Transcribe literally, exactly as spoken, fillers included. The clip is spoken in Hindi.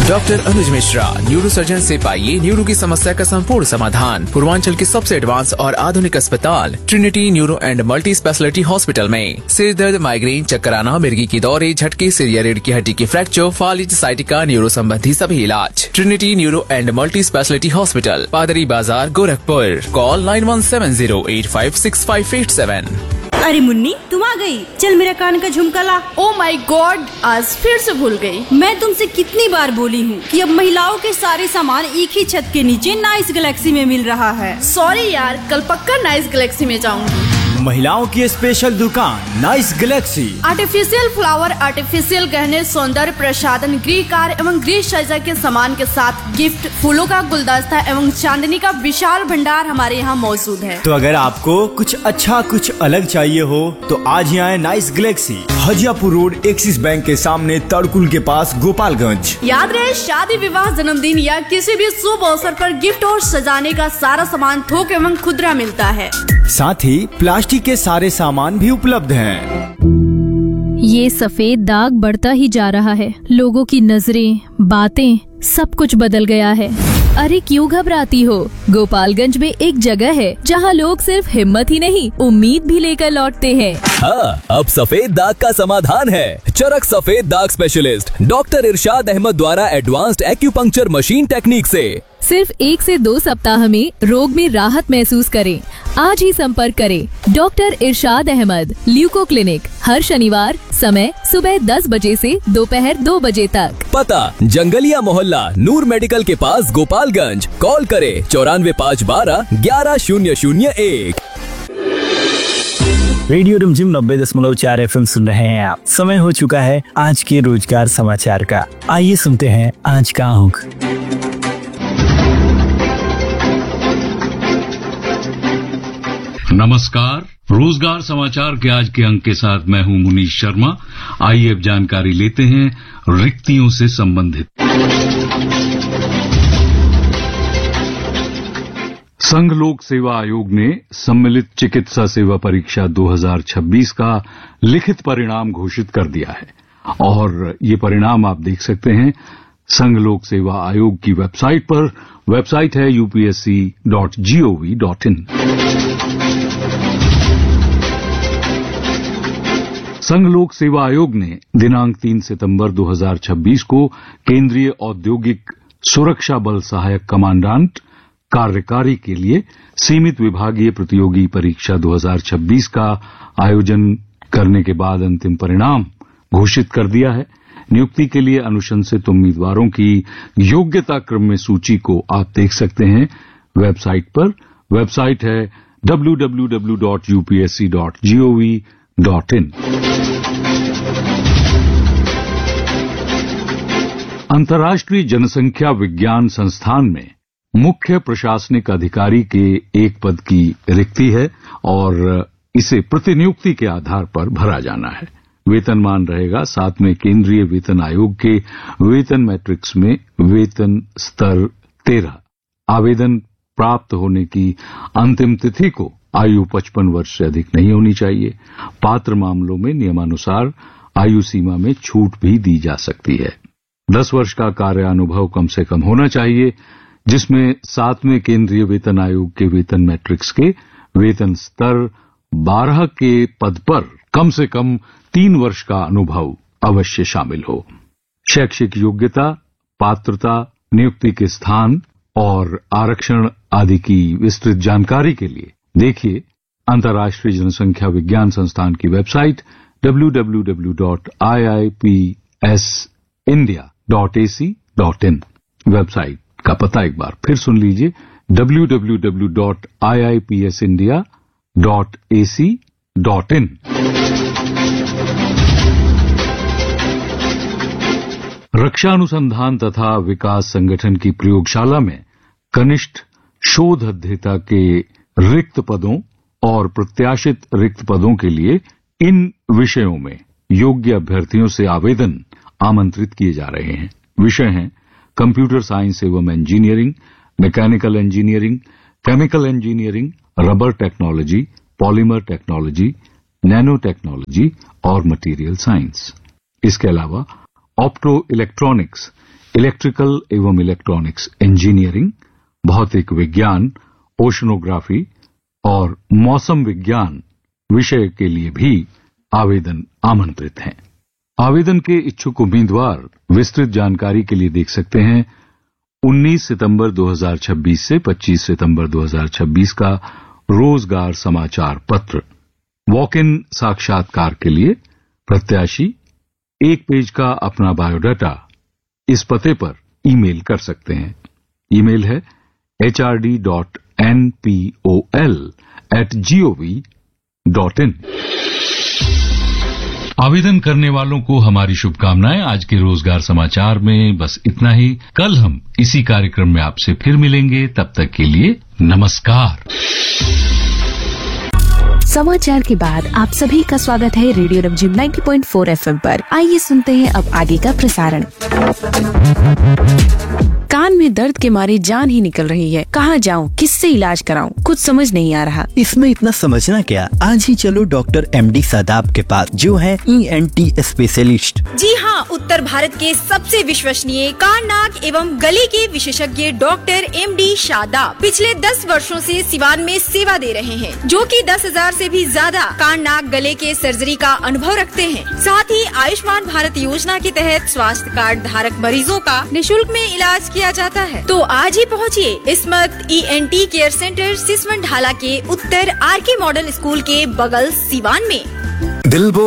डॉक्टर अनुज मिश्रा, न्यूरो सर्जन से पाइए न्यूरो की समस्या का संपूर्ण समाधान। पूर्वांचल के सबसे एडवांस और आधुनिक अस्पताल Trinity neuro and multi speciality hospital में सिर दर्द, माइग्रेन, चक्कर आना, मिर्गी की दौरे, झटके, सिर या रीढ़ की हड्डी की फ्रैक्चर, फालिज, साइटिका, न्यूरो संबंधी सभी इलाज। Trinity neuro and multi speciality hospital, पादरी बाजार, Gorakhpur. Call nine one seven zero eight five six five eight seven. अरे मुन्नी, तुम आ गई। चल मेरा कान का झुमका ला। ओ माय गॉड, आज फिर से भूल गई। मैं तुमसे कितनी बार बोली हूँ कि अब महिलाओं के सारे सामान एक ही छत के नीचे नाइस गैलेक्सी में मिल रहा है। सॉरी यार, कल पक्का नाइस गैलेक्सी में जाऊंगी। महिलाओं की स्पेशल दुकान nice Galaxy. Artificial flower, artificial गहने, सौंदर्य प्रसाधन, गृह कार्य एवं गृह सज्जा के सामान के साथ गिफ्ट, फूलों का गुलदस्ता एवं चांदनी का विशाल भंडार हमारे यहाँ मौजूद है। तो अगर आपको कुछ अच्छा कुछ अलग चाहिए हो तो आज ही आए nice Galaxy, Hajiyapur road, axis bank के सामने, तड़कुल के पास, गोपालगंज। याद रहे, शादी, विवाह, जन्मदिन या किसी भी शुभ अवसर पर गिफ्ट और सजाने का सारा सामान थोक एवं खुदरा मिलता है। साथ ही प्लास्टिक के सारे सामान भी उपलब्ध हैं। ये सफेद दाग बढ़ता ही जा रहा है। लोगों की नजरें, बातें, सब कुछ बदल गया है। अरे क्यों घबराती हो? गोपालगंज में एक जगह है जहां लोग सिर्फ हिम्मत ही नहीं, उम्मीद भी लेकर लौटते हैं। हाँ, अब सफेद दाग का समाधान है। चरक सफेद दाग स्पेशलिस्ट डॉक्टर इरशाद अहमद द्वारा एडवांस्ड एक्यूपंक्चर मशीन टेक्निक से सिर्फ एक से दो सप्ताह में रोग में राहत महसूस करें। आज ही संपर्क करें डॉक्टर इरशाद अहमद, ल्यूको क्लिनिक, हर शनिवार, समय सुबह दस बजे से दोपहर दो बजे तक। पता जंगलिया मोहल्ला, नूर मेडिकल के पास, गोपालगंज। कॉल करें चौरानवे पाँच बारह ग्यारह शून्य शून्य एक। रेडियो रिमझिम नब्बे दशमलव चार एफ एम सुन रहे हैं आप। समय हो चुका है आज के रोजगार समाचार का। आइए सुनते हैं आज का अंक। नमस्कार, रोजगार समाचार के आज के अंक के साथ मैं हूं मुनीश शर्मा। आइए अब जानकारी लेते हैं रिक्तियों से संबंधित। संघ लोक सेवा आयोग ने सम्मिलित चिकित्सा सेवा परीक्षा दो हज़ार छब्बीस का लिखित परिणाम घोषित कर दिया है और ये परिणाम आप देख सकते हैं संघ लोक सेवा आयोग की वेबसाइट पर। वेबसाइट है U P S C dot G O V dot in. संघ लोक सेवा आयोग ने दिनांक तीन सितंबर दो हज़ार छब्बीस को केंद्रीय औद्योगिक सुरक्षा बल सहायक कमांडेंट कार्यकारी के लिए सीमित विभागीय प्रतियोगी परीक्षा दो हज़ार छब्बीस का आयोजन करने के बाद अंतिम परिणाम घोषित कर दिया है। नियुक्ति के लिए अनुशंसित उम्मीदवारों की योग्यता क्रम में सूची को आप देख सकते हैं वेबसाइट पर। वेबसाइट है W W W dot U P S C dot G O V dot in. अंतर्राष्ट्रीय जनसंख्या विज्ञान संस्थान में मुख्य प्रशासनिक अधिकारी के एक पद की रिक्ति है और इसे प्रतिनियुक्ति के आधार पर भरा जाना है। वेतनमान रहेगा सातवें केंद्रीय वेतन आयोग के वेतन मैट्रिक्स में वेतन स्तर तेरह। आवेदन प्राप्त होने की अंतिम तिथि को आयु पचपन वर्ष से अधिक नहीं होनी चाहिए। पात्र मामलों में नियमानुसार आयु सीमा में छूट भी दी जा सकती है। दस वर्ष का कार्यानुभव कम से कम होना चाहिए, जिसमें सातवें केंद्रीय वेतन आयोग के वेतन मैट्रिक्स के वेतन स्तर बारह के पद पर कम से कम तीन वर्ष का अनुभव अवश्य शामिल हो। शैक्षिक योग्यता, पात्रता, नियुक्ति के स्थान और आरक्षण आदि की विस्तृत जानकारी के लिए देखिए अंतर्राष्ट्रीय जनसंख्या विज्ञान संस्थान की website W W W dot I I P S India dot A C dot in. Website का पता एक बार फिर सुन लीजिए W W W dot I I P S India dot A C dot in. रक्षा अनुसंधान तथा विकास संगठन की प्रयोगशाला में कनिष्ठ शोध अध्येता के रिक्त पदों और प्रत्याशित रिक्त पदों के लिए इन विषयों में योग्य अभ्यर्थियों से आवेदन आमंत्रित किए जा रहे हैं। विषय हैं कंप्यूटर साइंस एवं engineering, mechanical engineering, chemical engineering, rubber technology, polymer technology, nano technology और मटेरियल साइंस। इसके अलावा ऑप्टो इलेक्ट्रॉनिक्स इलेक्ट्रिकल एवं इलेक्ट्रॉनिक्स इंजीनियरिंग, भौतिक विज्ञान, ओशनोग्राफी और मौसम विज्ञान विषय के लिए भी आवेदन आमंत्रित हैं। आवेदन के इच्छुक उम्मीदवार विस्तृत जानकारी के लिए देख सकते हैं उन्नीस सितंबर दो हज़ार छब्बीस से पच्चीस सितंबर दो हज़ार छब्बीस का रोजगार समाचार पत्र। वॉक इन साक्षात्कार के लिए प्रत्याशी एक पेज का अपना बायोडाटा इस पते पर ईमेल कर सकते हैं। ईमेल है H R D dot N P O L eight ji O V dot in. आवेदन करने वालों को हमारी शुभकामनाएं। आज के रोजगार समाचार में बस इतना ही। कल हम इसी कार्यक्रम में आपसे फिर मिलेंगे। तब तक के लिए नमस्कार। समाचार के बाद आप सभी का स्वागत है रेडियो रमझिम नब्बे पॉइंट चार एफ एम पर। आइए सुनते हैं अब आगे का प्रसारण। कान में दर्द के मारे जान ही निकल रही है। कहाँ जाऊँ, किससे इलाज कराऊँ, कुछ समझ नहीं आ रहा। इसमें इतना समझना क्या, आज ही चलो डॉक्टर एम डी शादाब के पास, जो है ई एन टी स्पेशलिस्ट। जी हाँ, उत्तर भारत के सबसे विश्वसनीय कान नाक एवं गले के विशेषज्ञ डॉक्टर एम डी शादाब पिछले दस वर्षों से सिवान में सेवा दे रहे हैं, जो कि दस हजार से भी ज्यादा कान नाक गले के सर्जरी का अनुभव रखते हैं। साथ ही आयुष्मान भारत योजना के तहत स्वास्थ्य कार्ड धारक मरीजों का निःशुल्क में इलाज किया जाता है। तो आज ही पहुँचिए स्मृत E N tea care centre Siswan ढाला के उत्तर आर के मॉडल स्कूल के बगल सिवान में। दिल